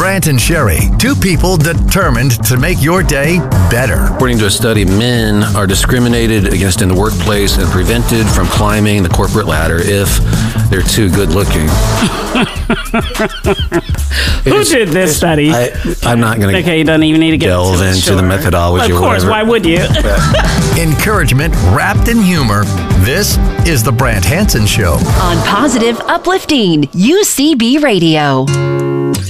Brant and Sherry, two people determined to make your day better. According to a study, men are discriminated against in the workplace and prevented from climbing the corporate ladder if they're too good looking. Who did this study? I'm not going to Okay, you don't even need to get delve into the methodology. Of course, why would you? Encouragement wrapped in humor. This is the Brant Hansen Show. On Positive Uplifting UCB Radio.